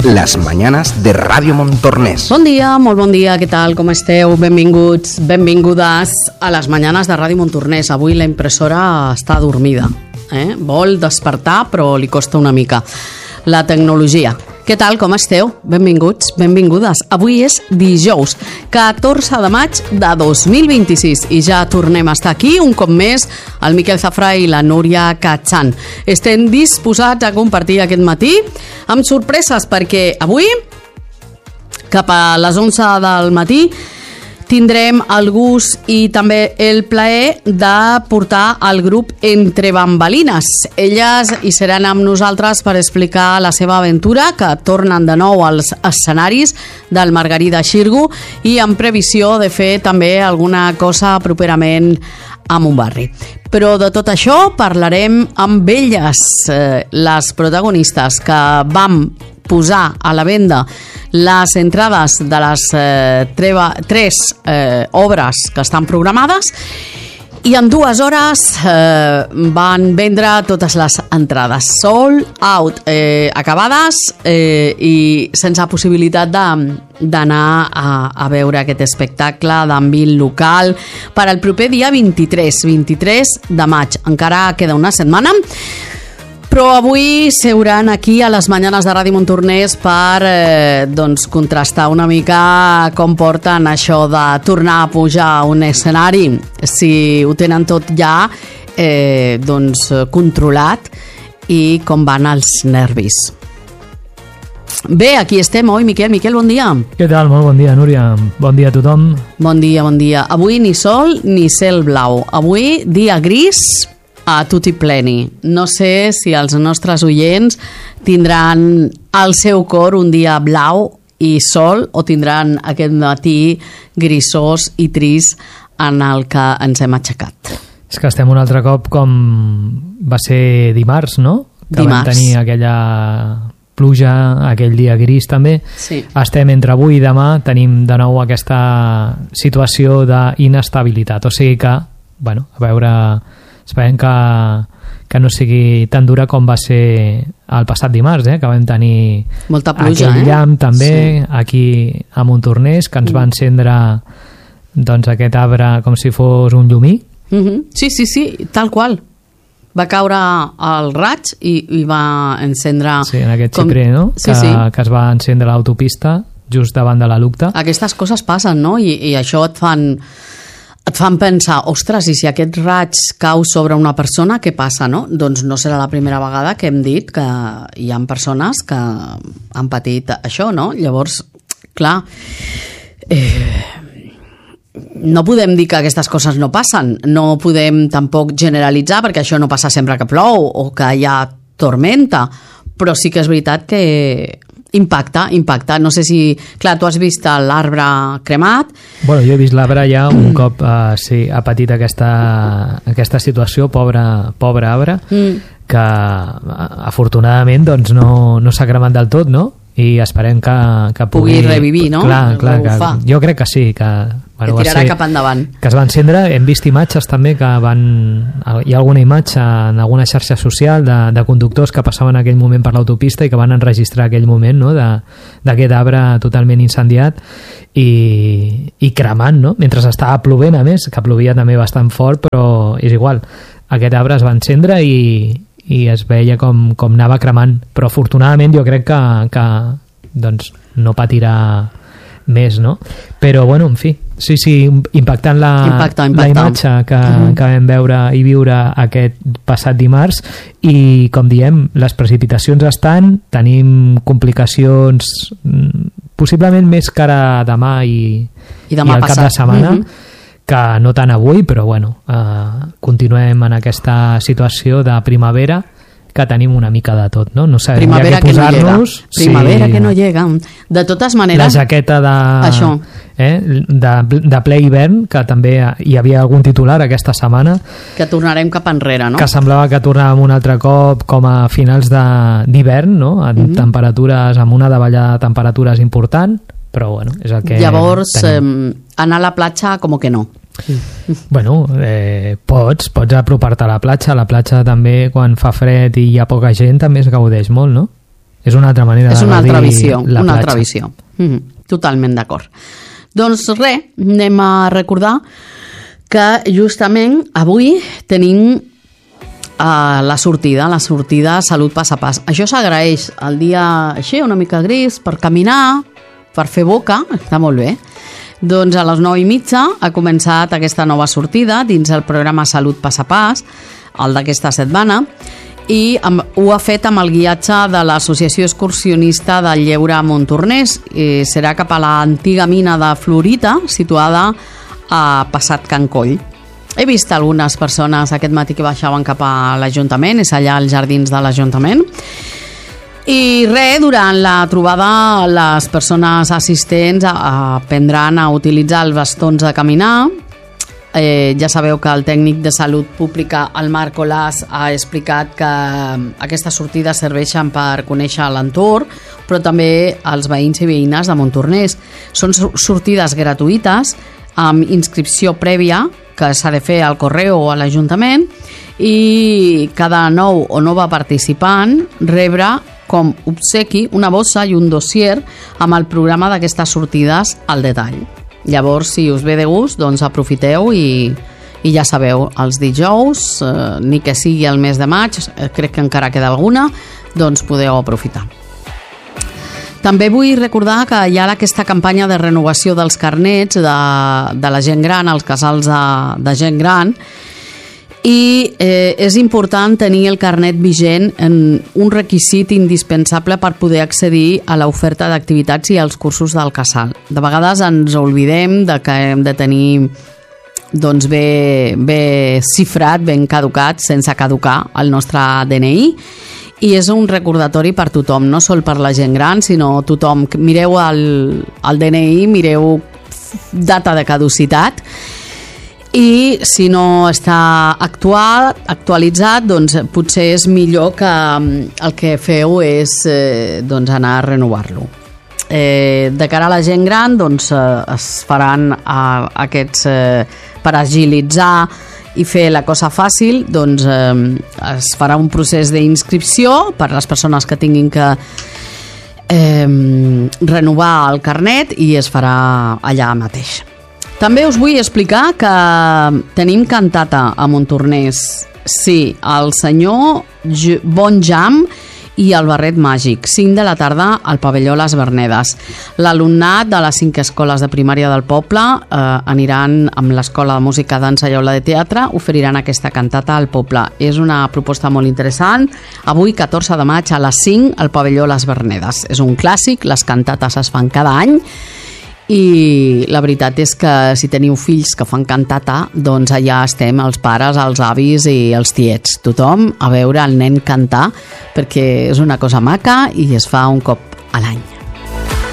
las mañanas de Ràdio Montornès. Bon dia, molt bon dia, què tal, com esteu? Benvinguts, benvingudes a les mañanes de Ràdio Montornès. Avui la impressora està dormida, vol despertar però li costa una mica. La tecnologia. Què tal, com esteu? Benvinguts, benvingudes. Avui és dijous, 14 de maig de 2026 i ja tornem a estar aquí un cop més el Miquel Zafra i la Núria Catxan. Estem disposats a compartir aquest matí amb sorpreses perquè avui, cap a les 11 del matí, tindrem el gust i també el plaer de portar el grup Entre Bambalines. Elles hi seran amb nosaltres per explicar la seva aventura, que tornen de nou als escenaris del Margarida Xirgu i amb previsió de fer també alguna cosa properament a Montbarri. Però de tot això parlarem amb elles, les protagonistes que vam posar a la venda les entrades de les tres obres que estan programades i en 2 hores van vendre totes les entrades sold out, acabades i sense possibilitat d'anar a veure aquest espectacle d'àmbit local per al proper dia 23 de maig. Encara queda una setmana, però avui seuran aquí a les mañanes de Ràdio Montornès per contrastar una mica com porten això de tornar a pujar a un escenari, si ho tenen tot ja controlat i com van els nervis. Bé, aquí estem, oi, Miquel? Miquel, bon dia. Què tal? Molt bon dia, Núria. Bon dia a tothom. Bon dia, bon dia. Avui ni sol ni cel blau. Avui dia gris a tutti pleni. No sé si els nostres oients tindran al seu cor un dia blau i sol o tindran aquest matí grisós i trist en el que ens hem aixecat. És que estem un altre cop com va ser dimarts, no? Que vam tenir aquella pluja, aquell dia gris també. Sí. Estem entre avui i demà, tenim de nou aquesta situació d'inestabilitat. O sigui que, bueno, a veure, esperem que no sigui tan dura com va ser el passat dimarts, que vam tenir molta pluja, aquell llamp també aquí a Montornès, que ens va encendre aquest arbre com si fos un llumí. Sí, tal qual. Va caure el raig i va encendre... Sí, en aquest xiprer, no? Sí. Que es va encendre l'autopista just davant de la Lucta. Aquestes coses passen, no? I això et fan pensar, ostres, i si aquest raig cau sobre una persona, què passa, no? Doncs no serà la primera vegada que hem dit que hi ha persones que han patit això, no? Llavors, clar, no podem dir que aquestes coses no passen, no podem tampoc generalitzar perquè això no passa sempre que plou o que hi ha tormenta, però sí que és veritat que impacta. No sé si... Clar, tu has vist l'arbre cremat. Bueno, jo he vist l'arbre ja un cop ha patit aquesta situació, pobre arbre, que afortunadament doncs, no s'ha cremat del tot, no? I esperem que pugui revivir, no? Clar, jo crec que sí, que tirarà cap endavant. Que es va encendre. Hem vist imatges també hi ha alguna imatge en alguna xarxa social de conductors que passaven aquell moment per l'autopista i que van enregistrar aquell moment, no? D'aquest arbre totalment incendiat i cremant, no? Mentre estava plovent, a més, que plovia també bastant fort, però és igual, aquest arbre es va encendre i es veia com anava cremant, però afortunadament jo crec que doncs no patirà més, no? Però bueno, en fi, sí, impactant la imatge que vam veure i viure aquest passat dimarts i, com diem, les precipitacions tenim complicacions possiblement més cara demà i el cap de setmana, que no tant avui, però bueno, continuem en aquesta situació de primavera que tenim una mica de tot, no? No sabem primavera ja què posar-nos. Primavera que no llega. De totes maneres... La jaqueta de ple hivern, que també hi havia algun titular aquesta setmana. Que tornarem cap enrere, no? Que semblava que tornàvem un altre cop com a finals d'hivern, no? En temperatures, amb una davallada de temperatures important, però bueno, és el que llavors, anar a la platja com que no. Bueno, pots apropar-te a la platja també quan fa fred i hi ha poca gent també es gaudeix molt, no? És una altra manera és de una altra gaudir visió, la una platja. altra visió. Totalment d'acord. Doncs res, anem a recordar que justament avui tenim la sortida Salut Pas a Pas. Això s'agraeix el dia així, una mica gris, per caminar, per fer boca, està molt bé. Doncs a les 9:30 ha començat aquesta nova sortida dins el programa Salut Pas a Pas, el d'aquesta setmana, i ho ha fet amb el guiatge de l'Associació Excursionista del Lleure a Montornès. Serà cap a l'antiga mina de fluorita, situada a Passat Can Coll. He vist algunes persones aquest matí que baixaven cap a l'Ajuntament, és allà als jardins de l'Ajuntament. I res, durant la trobada les persones assistents aprendran a utilitzar els bastons de caminar. Ja sabeu que el tècnic de salut pública, el Marc Olàs, ha explicat que aquestes sortides serveixen per conèixer l'entorn, però també els veïns i veïnes de Montornès. Són sortides gratuïtes, amb inscripció prèvia, que s'ha de fer al correu o a l'Ajuntament, i cada nou o nova participant rebrà com obsequi una bossa i un dossier amb el programa d'aquestes sortides al detall. Llavors, si us ve de gust, doncs aprofiteu i ja sabeu, els dijous, ni que sigui el mes de maig, crec que encara queda alguna, doncs podeu aprofitar. També vull recordar que hi ha aquesta campanya de renovació dels carnets de la gent gran, els casals de gent gran, i és important tenir el carnet vigent en un requisit indispensable per poder accedir a l'oferta d'activitats i als cursos del casal. De vegades ens oblidem de que hem de tenir doncs bé xifrat, ben caducat, sense caducar el nostre DNI, i és un recordatori per tothom, no sol per la gent gran, sinó tothom. Mireu el DNI, mireu data de caducitat, i si no està actualitzat, doncs potser és millor que el que feu és doncs anar a renovar-lo. De cara a la gent gran, doncs es faran aquests per agilitzar i fer la cosa fàcil, doncs es farà un procés d'inscripció per a les persones que tinguin que renovar el carnet, i es farà allà mateix. També us vull explicar que tenim cantata a Montornès. Sí, el senyor Bon Jam i el Barret Màgic, 5 de la tarda al pavelló Les Vernedes. L'alumnat de les 5 escoles de primària del poble aniran amb l'Escola de Música, Dansa i Aula de Teatre, oferiran aquesta cantata al poble. És una proposta molt interessant. Avui, 14 de maig, a les 5, al pavelló Les Vernedes. És un clàssic, les cantates es fan cada any, i la veritat és que si teniu fills que fan cantata, doncs allà estem els pares, els avis i els tiets, tothom a veure el nen cantar, perquè és una cosa maca i es fa un cop